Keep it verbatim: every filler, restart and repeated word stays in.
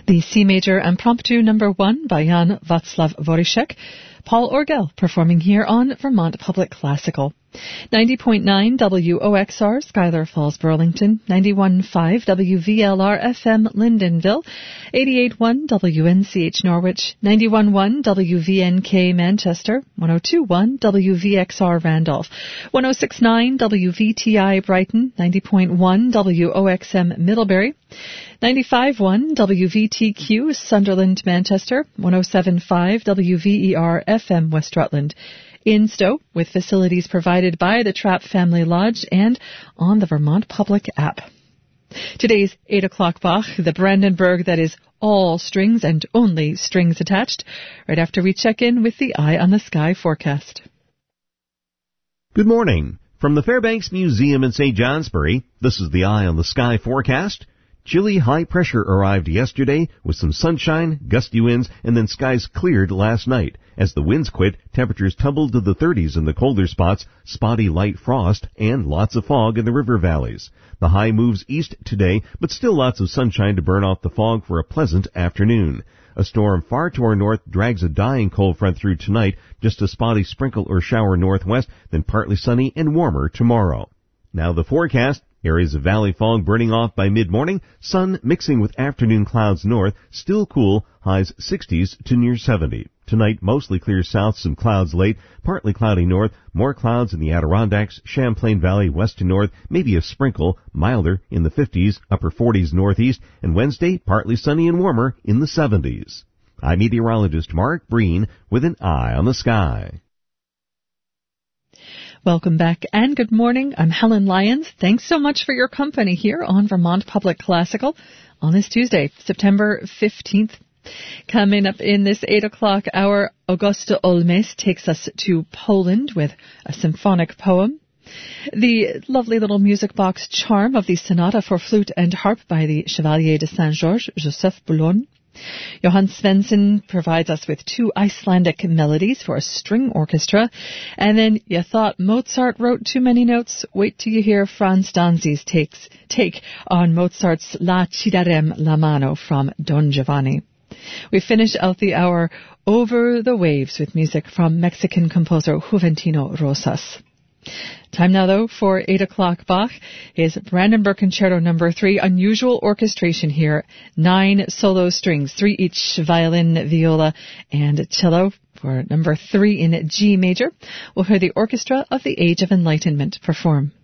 The C major impromptu number one by Jan Václav Voryshek. Paul Orgel performing here on Vermont Public Classical. ninety point nine W O X R, Schuyler Falls, Burlington. ninety-one point five W V L R F M, Lyndonville. eighty-eight point one W N C H, Norwich. ninety-one point one W V N K, Manchester. one oh two point one W V X R, Randolph. one oh six point nine W V T I, Brighton. ninety point one W O X M, Middlebury. ninety-five point one W V T Q, Sunderland, Manchester. one oh seven point five W V E R F M, West Rutland. In Stowe, with facilities provided by the Trapp Family Lodge and on the Vermont Public app. Today's eight o'clock Bach, the Brandenburg that is all strings and only strings attached, right after we check in with the Eye on the Sky forecast. Good morning. From the Fairbanks Museum in Saint Johnsbury, this is the Eye on the Sky forecast. Chilly high pressure arrived yesterday with some sunshine, gusty winds, and then skies cleared last night. As the winds quit, temperatures tumbled to the thirties in the colder spots, spotty light frost, and lots of fog in the river valleys. The high moves east today, but still lots of sunshine to burn off the fog for a pleasant afternoon. A storm far to our north drags a dying cold front through tonight, just a spotty sprinkle or shower northwest, then partly sunny and warmer tomorrow. Now the forecast. Areas of valley fog burning off by mid-morning, sun mixing with afternoon clouds north, still cool, highs sixties to near seventy. Tonight, mostly clear south, some clouds late, partly cloudy north, more clouds in the Adirondacks, Champlain Valley, west to north, maybe a sprinkle, milder in the fifties, upper forties northeast, and Wednesday, partly sunny and warmer in the seventies. I'm meteorologist Mark Breen with an Eye on the Sky. Welcome back and good morning. I'm Helen Lyons. Thanks so much for your company here on Vermont Public Classical on this Tuesday, September fifteenth. Coming up in this eight o'clock hour, Augusta Olmes takes us to Poland with a symphonic poem. The lovely little music box charm of the Sonata for Flute and Harp by the Chevalier de Saint-Georges, Joseph Boulogne. Johan Svensson provides us with two Icelandic melodies for a string orchestra. And then you thought Mozart wrote too many notes? Wait till you hear Franz Danzi's takes, take on Mozart's La ci darem la mano from Don Giovanni. We finish out the hour Over the Waves with music from Mexican composer Juventino Rosas. Time now, though, for eight o'clock Bach is Brandenburg Concerto number three, unusual orchestration here. Nine solo strings, three each, violin, viola, and cello for number three in G major. We'll hear the Orchestra of the Age of Enlightenment perform.